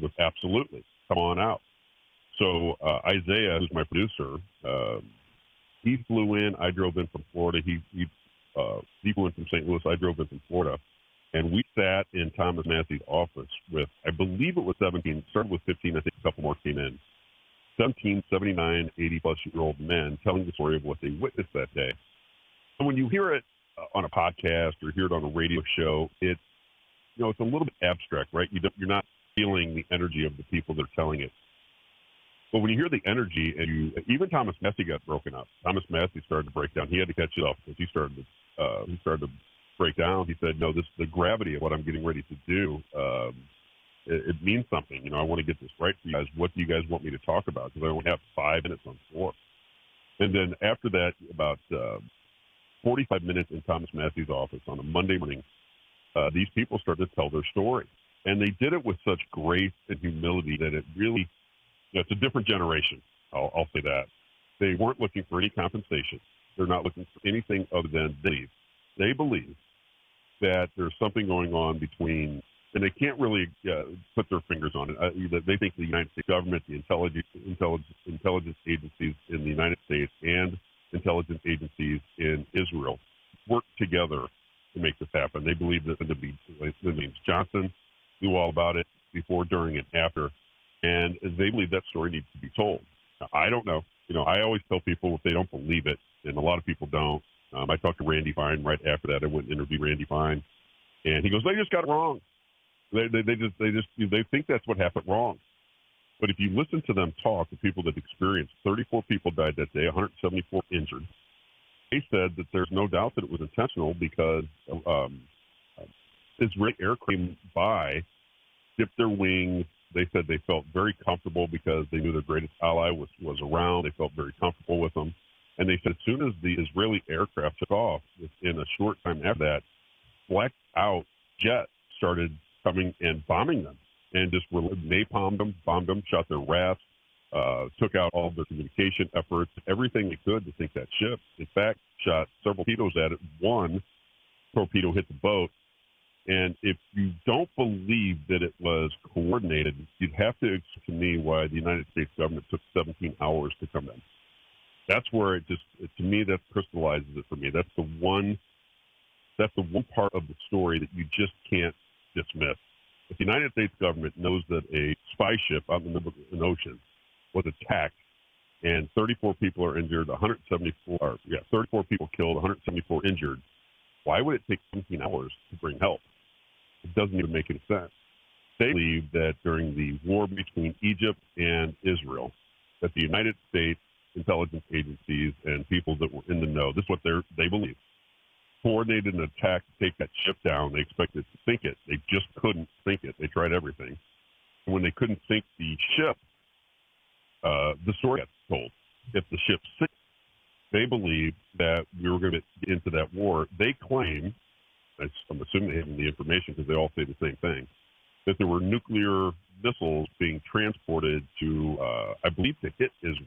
was absolutely, come on out. So Isaiah, who's my producer, he flew in. I drove in from Florida. He flew in from St. Louis. I drove in from Florida. And we sat in Thomas Massey's office with, I believe it was 17, started with 15, I think a couple more came in. 17, 79, 80-plus-year-old men telling the story of what they witnessed that day. And when you hear it on a podcast or hear it on a radio show, it's a little bit abstract, right? You're not feeling the energy of the people that are telling it. But when you hear the energy, and even Thomas Massey got broken up. Thomas Massey started to break down. He had to catch it up because he started to break down. He said, "No, the gravity of what I'm getting ready to do, it means something. I want to get this right for you guys. What do you guys want me to talk about? Because I only have 5 minutes on the floor." And then after that, about 45 minutes in Thomas Massey's office on a Monday morning, these people started to tell their story, and they did it with such grace and humility that it really. It's a different generation. I'll say that. They weren't looking for any compensation. They're not looking for anything other than they believe that there's something going on between, and they can't really put their fingers on it. They think the United States government, the intelligence agencies in the United States, and intelligence agencies in Israel work together to make this happen. They believe that Lyndon Johnson knew all about it before, during, and after. And they believe that story needs to be told. Now, I don't know. I always tell people if they don't believe it, and a lot of people don't. I talked to Randy Fine right after that. I went and interviewed Randy Fine, and he goes, "They just got it wrong. They think that's what happened wrong." But if you listen to them talk, the people that experienced, 34 people died that day, 174 injured. They said that there's no doubt that it was intentional because Israeli aircraft came by, dipped their wings. They said they felt very comfortable because they knew their greatest ally was around. They felt very comfortable with them. And they said as soon as the Israeli aircraft took off, in a short time after that, blacked out jets started coming and bombing them and just napalmed them, bombed them, shot their rafts, took out all of their communication efforts, everything they could to sink that ship. In fact, shot several torpedoes at it. One torpedo hit the boat. And if you don't believe that it was coordinated, you'd have to explain to me why the United States government took 17 hours to come in. That's where to me, that crystallizes it for me. That's the one part of the story that you just can't dismiss. If the United States government knows that a spy ship out in the ocean was attacked and 34 people are injured, 34 people killed, 174 injured, why would it take 17 hours to bring help? It doesn't even make any sense. They believe that during the war between Egypt and Israel, that the United States intelligence agencies and people that were in the know, this is what they believe, coordinated an attack to take that ship down. They expected to sink it. They just couldn't sink it. They tried everything. And when they couldn't sink the ship, the story got told. If the ship sinks, they believe that we were going to get into that war. They claim, I'm assuming they have the information because they all say the same thing, that there were nuclear missiles being transported to, I believe, to hit hit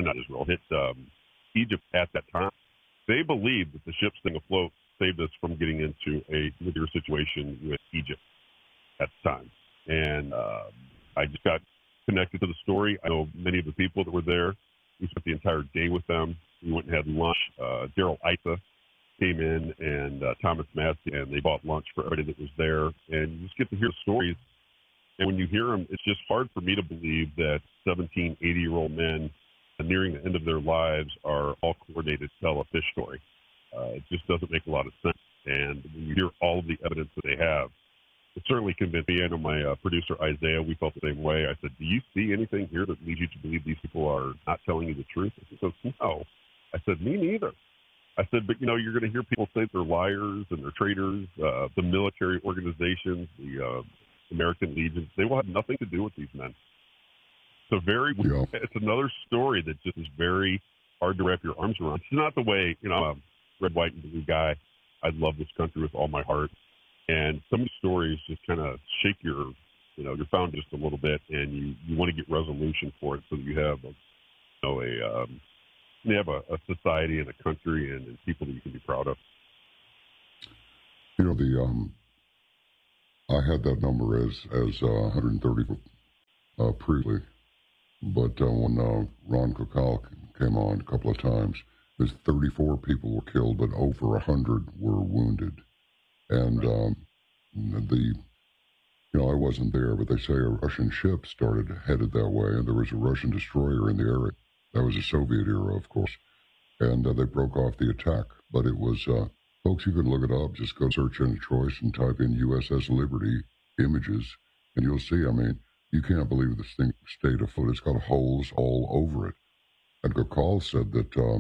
Egypt at that time. They believe that the ship staying afloat saved us from getting into a nuclear situation with Egypt at the time. And I just got connected to the story. I know many of the people that were there. We spent the entire day with them. We went and had lunch. Daryl Issa came in, and Thomas Massey, and they bought lunch for everybody that was there. And you just get to hear the stories. And when you hear them, it's just hard for me to believe that 17, 80-year-old men nearing the end of their lives are all coordinated to tell a fish story. It just doesn't make a lot of sense. And when you hear all of the evidence that they have, it certainly convinced me. I know my producer, Isaiah, we felt the same way. I said, do you see anything here that leads you to believe these people are not telling you the truth? He goes, no. I said, me neither. I said, but, you're going to hear people say they're liars and they're traitors. The military organizations, the American Legion, they will have nothing to do with these men. It's another story that just is very hard to wrap your arms around. It's not the way, I'm a red, white, and blue guy. I love this country with all my heart. And some of the stories just kind of shake your found just a little bit, and you want to get resolution for it so that you have a society and a country and people that you can be proud of. I had that number as 130 previously, but when Ron Kokal came on a couple of times, there's 34 people were killed, but over 100 were wounded. And I wasn't there, but they say a Russian ship headed that way, and there was a Russian destroyer in the area. That was the Soviet era, of course. And they broke off the attack. But it was, folks, you can look it up. Just go search Engine Choice and type in USS Liberty images, and you'll see, you can't believe this thing stayed afloat. It's got holes all over it. And Gokal said that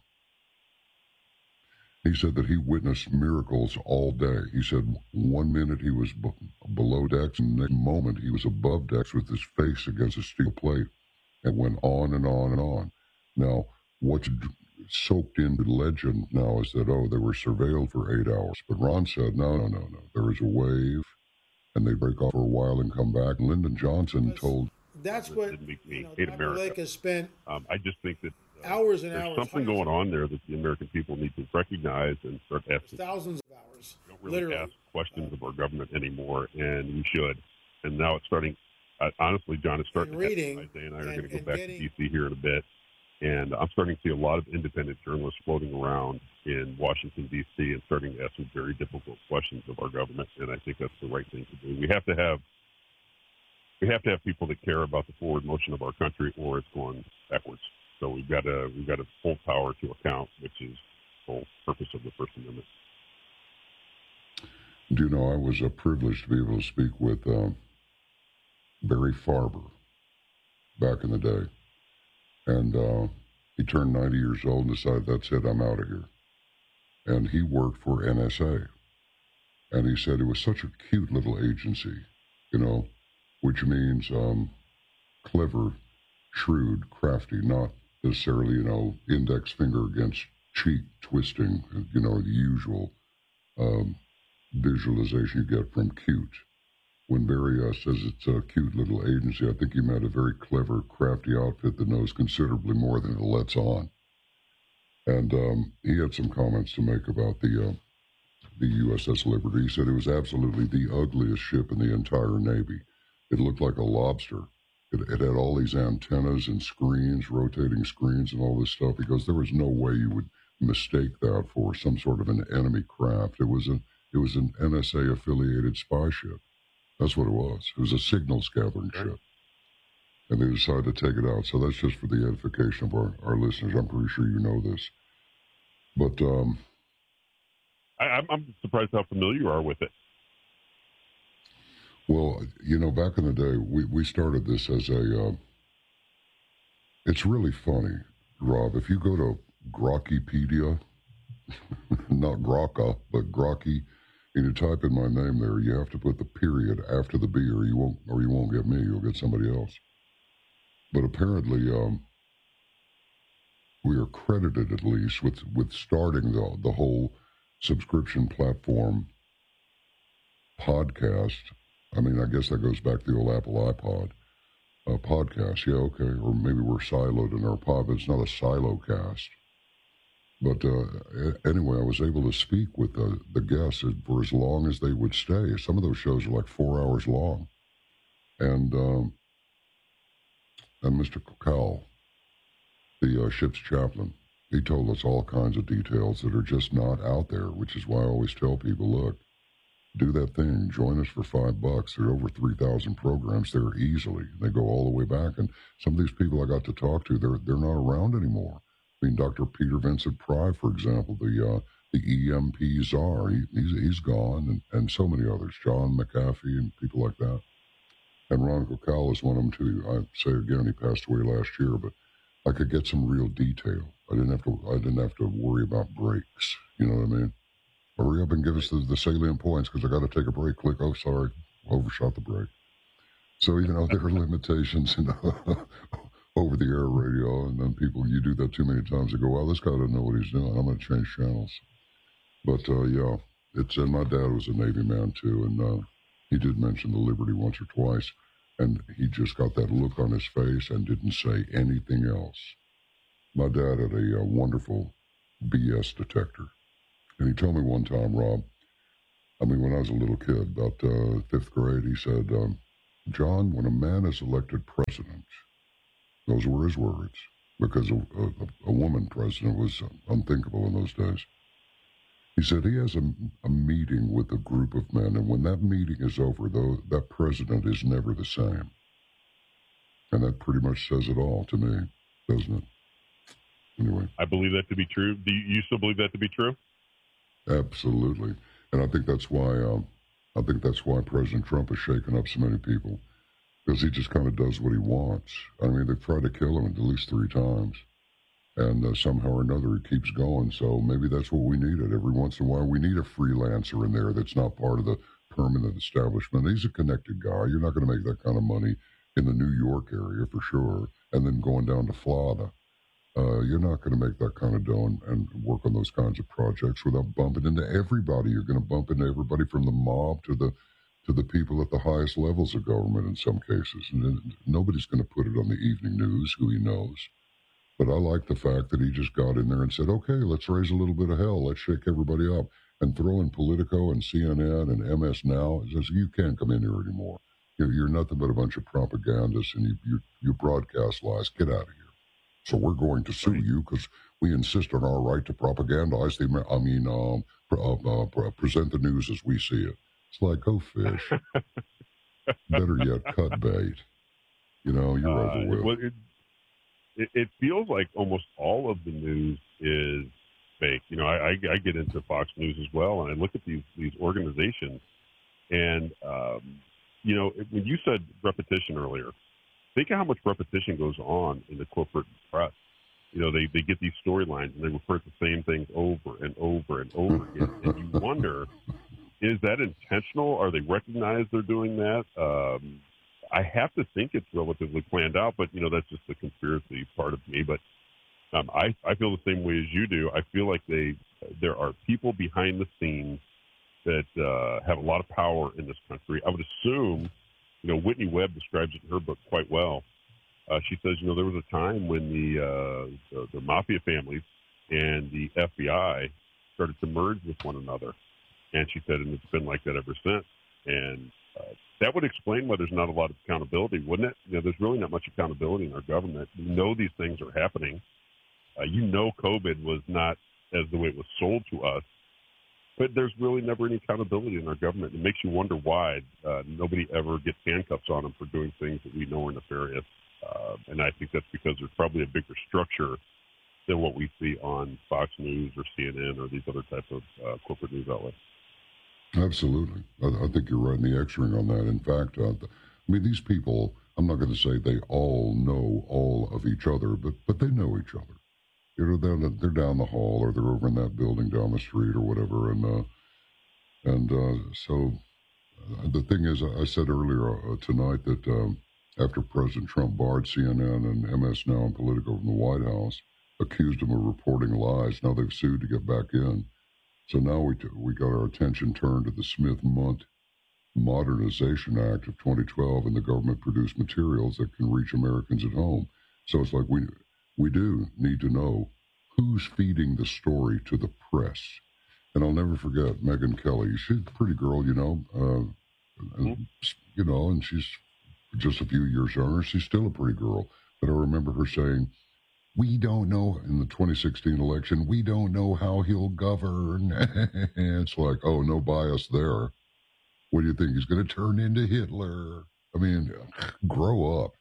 he witnessed miracles all day. He said 1 minute he was below decks, and the next moment he was above decks with his face against a steel plate, and went on and on and on. Now, what's soaked into legend now is that, they were surveilled for 8 hours. But Ron said, no. There is a wave, and they break off for a while and come back. Lyndon Johnson told... That's what Dr. Lake has spent I just think that hours and there's hours. Something going on there that the American people need to recognize and start asking. Thousands of hours. We don't really ask questions of our government anymore, and we should. And now it's starting. Honestly, John, it's starting. Reading. Isaiah and I are going to go back to D.C. here in a bit, and I'm starting to see a lot of independent journalists floating around in Washington D.C. and starting to ask some very difficult questions of our government. And I think that's the right thing to do. We have to have people that care about the forward motion of our country, or it's going backwards. So we've got to hold power to account, which is the whole purpose of the First Amendment. Do you know, I was privileged to be able to speak with Barry Farber back in the day. And he turned 90 years old and decided, that's it, I'm out of here. And he worked for NSA. And he said it was such a cute little agency, which means clever, shrewd, crafty, not necessarily, index finger against cheek twisting, the usual visualization you get from cute. When Barry says it's a cute little agency, I think he meant a very clever, crafty outfit that knows considerably more than it lets on. And he had some comments to make about the USS Liberty. He said it was absolutely the ugliest ship in the entire Navy. It looked like a lobster. It had all these antennas and screens, rotating screens and all this stuff. He goes, there was no way you would mistake that for some sort of an enemy craft. It was an NSA-affiliated spy ship. That's what it was. It was a signals gathering ship. And they decided to take it out. So that's just for the edification of our listeners. I'm pretty sure you know this. But I'm surprised how familiar you are with it. Well, back in the day, we started this as it's really funny, Rob. If you go to Grokkipedia, not Grokka, but Grokky, and you type in my name there, you have to put the period after the B, or you won't get me. You'll get somebody else. But apparently, we are credited at least with starting the whole subscription platform podcast. I mean, I guess that goes back to the old Apple iPod podcast. Yeah, okay. Or maybe we're siloed in our pod, but it's not a silo cast. But anyway, I was able to speak with the guests for as long as they would stay. Some of those shows are like 4 hours long. And Mr. Kokal, the ship's chaplain, he told us all kinds of details that are just not out there, which is why I always tell people, look, do that thing. Join us for $5. There are over 3,000 programs there easily. They go all the way back. And some of these people I got to talk to, they're not around anymore. I mean, Dr. Peter Vincent Pry, for example, the EMP czar, he's gone, and so many others, John McAfee and people like that. And Ron Kokal is one of them too. I say again, he passed away last year, but I could get some real detail. I didn't have to worry about breaks. You know what I mean? Hurry up and give us the salient points because I got to take a break. Click, oh, sorry, overshot the break. So, there are limitations in over-the-air radio, and then you do that too many times, they go, well, this guy doesn't know what he's doing. I'm going to change channels. But, yeah, and my dad was a Navy man, too, and he did mention the Liberty once or twice, and he just got that look on his face and didn't say anything else. My dad had a wonderful BS detector. And he told me one time, Rob, when I was a little kid, about 5th grade, he said, John, when a man is elected president, those were his words, because a woman president was unthinkable in those days. He said he has a meeting with a group of men, and when that meeting is over, though, that president is never the same. And that pretty much says it all to me, doesn't it? Anyway. I believe that to be true. Do you still believe that to be true? Absolutely. And I think that's why President Trump has shaken up so many people, because he just kind of does what he wants. I mean, they've tried to kill him at least 3 times, and somehow or another he keeps going. So maybe that's what we needed. Every once in a while, we need a freelancer in there that's not part of the permanent establishment. He's a connected guy. You're not going to make that kind of money in the New York area for sure, and then going down to Florida. You're not going to make that kind of dough and work on those kinds of projects without bumping into everybody. You're going to bump into everybody from the mob to the people at the highest levels of government in some cases. And nobody's going to put it on the evening news, who he knows. But I like the fact that he just got in there and said, okay, let's raise a little bit of hell. Let's shake everybody up. And throw in Politico and CNN and MS Now. It says, you can't come in here anymore. You're nothing but a bunch of propagandists, and you broadcast lies. Get out of here. So we're going to sue you because we insist on our right to propagandize present the news as we see it. It's like, go fish. Better yet, cut bait. You're over with. Well, it feels like almost all of the news is fake. I get into Fox News as well, and I look at these organizations, and when you said repetition earlier, think of how much repetition goes on in the corporate press. They get these storylines and they refer to the same things over and over and over again. And you wonder, is that intentional? Are they recognized they're doing that? I have to think it's relatively planned out, but, that's just the conspiracy part of me. But I feel the same way as you do. I feel like there are people behind the scenes that have a lot of power in this country. I would assume, Whitney Webb describes it in her book quite well. She says, there was a time when the mafia families and the FBI started to merge with one another. And she said, and it's been like that ever since. And that would explain why there's not a lot of accountability, wouldn't it? There's really not much accountability in our government. We know these things are happening. COVID was not as the way it was sold to us. But there's really never any accountability in our government. It makes you wonder why nobody ever gets handcuffs on them for doing things that we know are nefarious. And I think that's because there's probably a bigger structure than what we see on Fox News or CNN or these other types of corporate news outlets. Absolutely. I think you're right in the X-ring on that. In fact, these people, I'm not going to say they all know all of each other, but they know each other. They're down the hall or they're over in that building down the street or whatever. So the thing is, I said earlier tonight that after President Trump barred CNN and MS Now and Politico from the White House, accused them of reporting lies, now they've sued to get back in. So now we got our attention turned to the Smith-Mundt Modernization Act of 2012 and the government-produced materials that can reach Americans at home. So it's like we do need to know who's feeding the story to the press. And I'll never forget Megyn Kelly. She's a pretty girl, and she's just a few years younger. She's still a pretty girl. But I remember her saying, we don't know, in the 2016 election, we don't know how he'll govern. It's like, oh, no bias there. What do you think? He's going to turn into Hitler? I mean, grow up.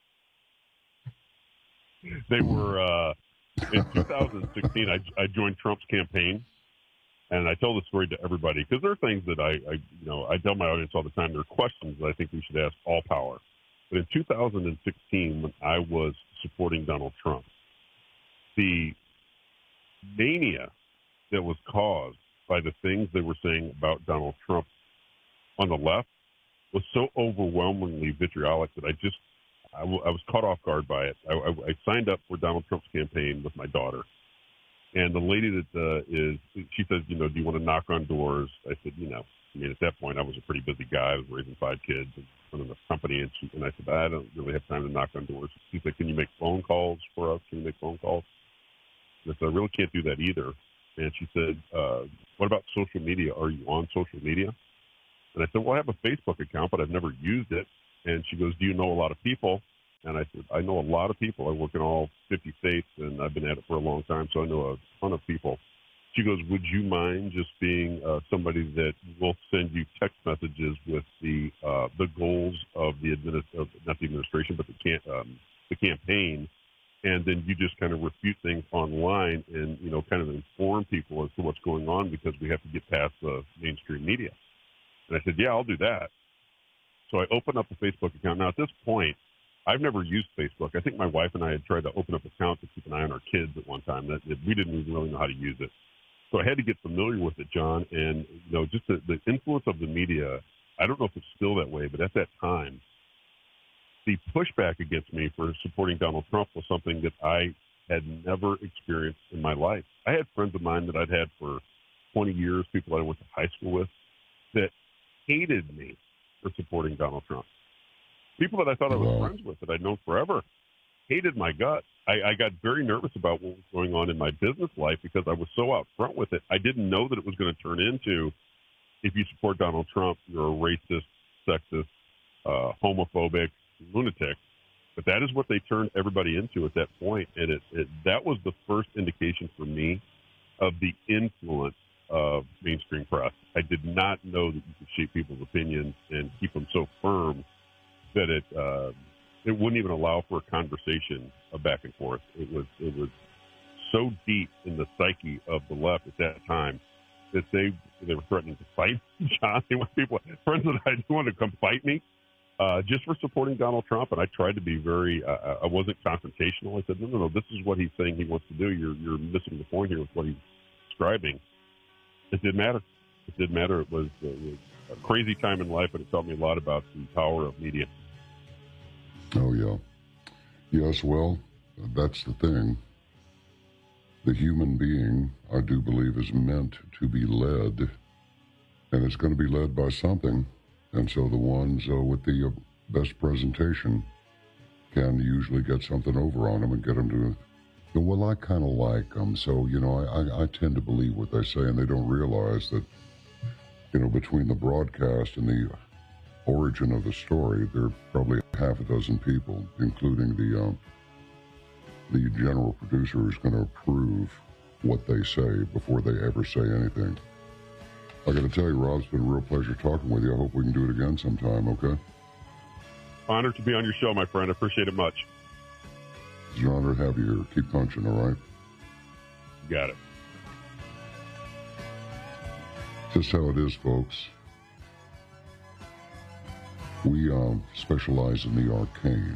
They were, in 2016, I joined Trump's campaign, and I tell the story to everybody, because there are things that I tell my audience all the time, there are questions that I think we should ask all power. But in 2016, when I was supporting Donald Trump, the mania that was caused by the things they were saying about Donald Trump on the left was so overwhelmingly vitriolic that I was caught off guard by it. I signed up for Donald Trump's campaign with my daughter. And the lady she says, do you want to knock on doors? I said, at that point, I was a pretty busy guy. I was raising 5 kids and running a company. And I said, I don't really have time to knock on doors. She said, can you make phone calls for us? Can you make phone calls? And I said, I really can't do that either. And she said, what about social media? Are you on social media? And I said, well, I have a Facebook account, but I've never used it. And she goes, do you know a lot of people? And I said, I know a lot of people. I work in all 50 states, and I've been at it for a long time, so I know a ton of people. She goes, would you mind just being somebody that will send you text messages with the goals of not the administration, but the campaign, and then you just kind of refute things online and, kind of inform people as to what's going on, because we have to get past the mainstream media. And I said, yeah, I'll do that. So I opened up a Facebook account. Now, at this point, I've never used Facebook. I think my wife and I had tried to open up an account to keep an eye on our kids at one time. That we didn't even really know how to use it. So I had to get familiar with it, John, and just the influence of the media. I don't know if it's still that way, but at that time, the pushback against me for supporting Donald Trump was something that I had never experienced in my life. I had friends of mine that I'd had for 20 years, people I went to high school with, that hated me for supporting Donald Trump. People that I thought I was friends with, that I'd known forever, hated my guts. I got very nervous about what was going on in my business life because I was so out front with it. I didn't know that it was going to turn into, if you support Donald Trump, you're a racist, sexist, homophobic lunatic. But that is what they turned everybody into at that point. And that was the first indication for me of the influence of mainstream press. I did not know that you could shape people's opinions and keep them so firm that it wouldn't even allow for a conversation back and forth. It was so deep in the psyche of the left at that time that they were threatening to fight John. They want people, friends that I want to come fight me just for supporting Donald Trump. And I tried to be very, I wasn't confrontational. I said, no, this is what he's saying he wants to do. You're missing the point here with what he's describing. It didn't matter. It didn't matter. It was a crazy time in life, and it taught me a lot about the power of media. Oh, yeah. Yes, well, that's the thing. The human being, I do believe, is meant to be led, and it's going to be led by something. And so the ones with the best presentation can usually get something over on them and get them to, well, I kind of like them. So, I tend to believe what they say, and they don't realize that, between the broadcast and the origin of the story, there are probably half a dozen people, including the general producer, who's going to approve what they say before they ever say anything. I got to tell you, Rob, it's been a real pleasure talking with you. I hope we can do it again sometime, okay? Honored to be on your show, my friend. I appreciate it much. It's an honor to have you here. Keep punching, all right? Got it. Just how it is, folks. We specialize in the arcane.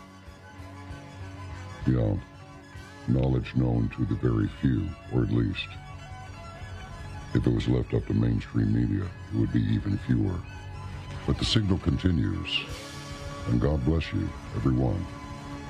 Yeah, knowledge known to the very few, or at least, if it was left up to mainstream media, it would be even fewer. But the signal continues, and God bless you, everyone.